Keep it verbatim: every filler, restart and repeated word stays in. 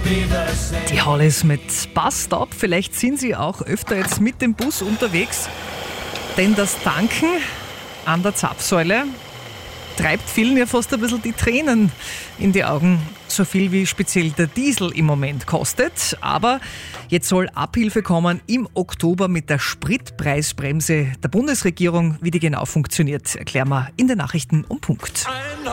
Die Hollies mit Bus Stop. Vielleicht sind Sie auch öfter jetzt mit dem Bus unterwegs, denn das Tanken an der Zapfsäule treibt vielen ja fast ein bisschen die Tränen in die Augen. So viel wie speziell der Diesel im Moment kostet. Aber jetzt soll Abhilfe kommen im Oktober mit der Spritpreisbremse der Bundesregierung. Wie die genau funktioniert, erklären wir in den Nachrichten um Punkt.